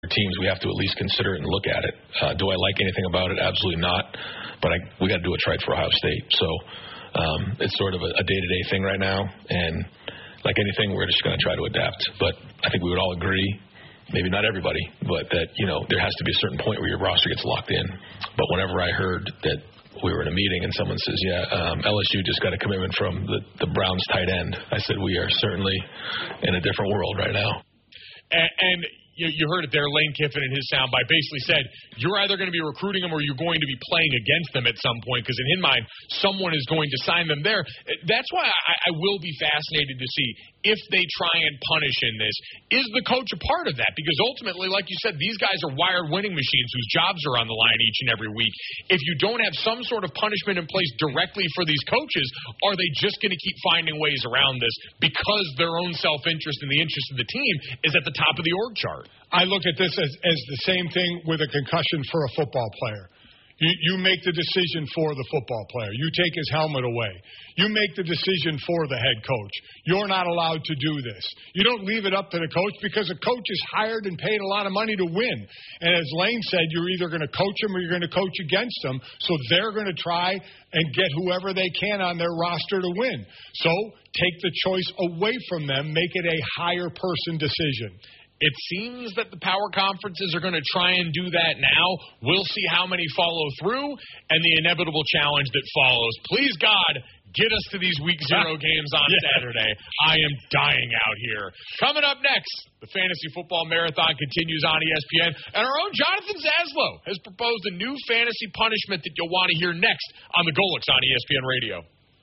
teams, we have to at least consider it and look at it. Do I like anything about it? Absolutely not. But we got to do what's right for Ohio State. So it's sort of a day-to-day thing right now. And like anything, we're just going to try to adapt. But I think we would all agree, maybe not everybody, but that, there has to be a certain point where your roster gets locked in. But whenever I heard that we were in a meeting and someone says, LSU just got a commitment from the Browns tight end, I said, we are certainly in a different world right now. And you heard it there, Lane Kiffin in his soundbite basically said, you're either going to be recruiting them or you're going to be playing against them at some point, because in his mind, someone is going to sign them there. That's why I will be fascinated to see if they try and punish in this. Is the coach a part of that? Because ultimately, like you said, these guys are wired winning machines whose jobs are on the line each and every week. If you don't have some sort of punishment in place directly for these coaches, are they just going to keep finding ways around this because their own self-interest and the interest of the team is at the top of the org chart? I look at this as the same thing with a concussion for a football player. You make the decision for the football player. You take his helmet away. You make the decision for the head coach. You're not allowed to do this. You don't leave it up to the coach, because a coach is hired and paid a lot of money to win. And as Lane said, you're either going to coach them or you're going to coach against them. So they're going to try and get whoever they can on their roster to win. So take the choice away from them. Make it a higher person decision. It seems that the power conferences are going to try and do that now. We'll see how many follow through and the inevitable challenge that follows. Please, God, get us to these Week 0 games on Saturday. I am dying out here. Coming up next, the Fantasy Football Marathon continues on ESPN. And our own Jonathan Zaslow has proposed a new fantasy punishment that you'll want to hear next on the Golics on ESPN Radio.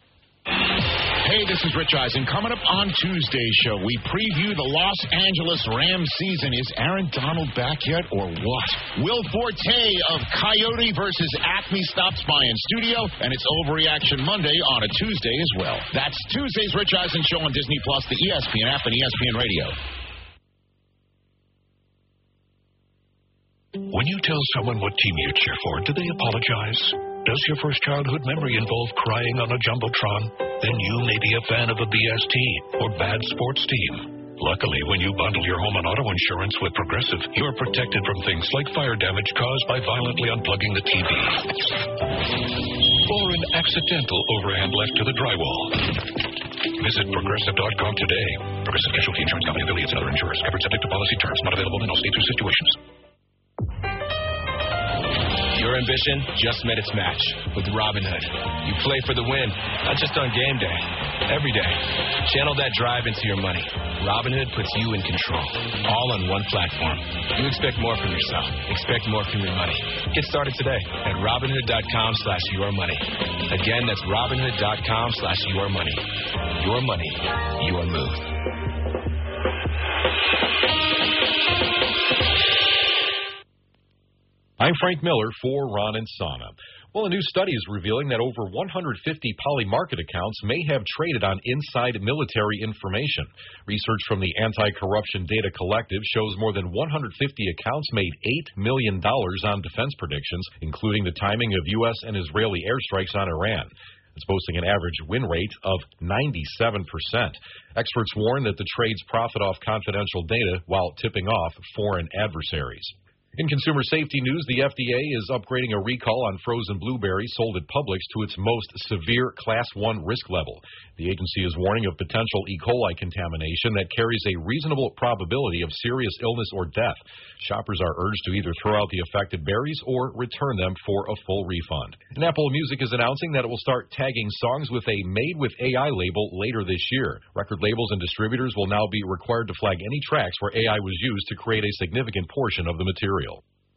Hey, this is Rich Eisen. Coming up on Tuesday's show, we preview the Los Angeles Rams season. Is Aaron Donald back yet or what? Will Forte of Coyote versus Acme stops by in studio, and it's Overreaction Monday on a Tuesday as well. That's Tuesday's Rich Eisen show on Disney+, the ESPN app, and ESPN Radio. When you tell someone what team you cheer for, do they apologize? Does your first childhood memory involve crying on a Jumbotron? Then you may be a fan of a BST or bad sports team. Luckily, when you bundle your home and auto insurance with Progressive, you're protected from things like fire damage caused by violently unplugging the TV or an accidental overhand left to the drywall. Visit Progressive.com today. Progressive Casualty Insurance Company, affiliates, and other insurers. Covered subject to policy terms. Not available in all states or situations. Your ambition just met its match with Robinhood. You play for the win, not just on game day, every day. Channel that drive into your money. Robinhood puts you in control, all on one platform. You expect more from yourself. Expect more from your money. Get started today at Robinhood.com/yourmoney. Again, that's Robinhood.com/yourmoney. Your money, your move. I'm Frank Miller for Ron and Sana. Well, a new study is revealing that over 150 Poly Market accounts may have traded on inside military information. Research from the Anti-Corruption Data Collective shows more than 150 accounts made $8 million on defense predictions, including the timing of U.S. and Israeli airstrikes on Iran. It's boasting an average win rate of 97%. Experts warn that the trades profit off confidential data while tipping off foreign adversaries. In consumer safety news, the FDA is upgrading a recall on frozen blueberries sold at Publix to its most severe Class 1 risk level. The agency is warning of potential E. coli contamination that carries a reasonable probability of serious illness or death. Shoppers are urged to either throw out the affected berries or return them for a full refund. And Apple Music is announcing that it will start tagging songs with a Made with AI label later this year. Record labels and distributors will now be required to flag any tracks where AI was used to create a significant portion of the material.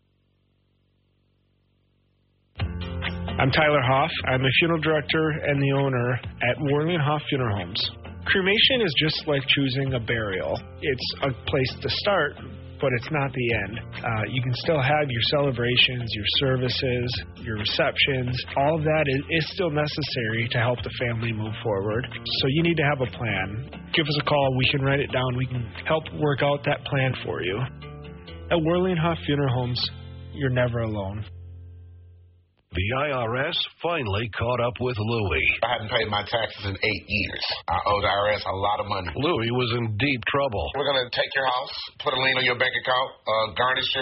I'm Tyler Hoff. I'm the funeral director and the owner at Worley & Hoff Funeral Homes. Cremation is just like choosing a burial. It's a place to start, but it's not the end. You can still have your celebrations, your services, your receptions. All of that is still necessary to help the family move forward. So you need to have a plan. Give us a call. We can write it down. We can help work out that plan for you. At Worley & Hoff Funeral Homes, you're never alone. The IRS finally caught up with Louie. I hadn't paid my taxes in 8 years. I owe the IRS a lot of money. Louie was in deep trouble. We're going to take your house, put a lien on your bank account, garnish your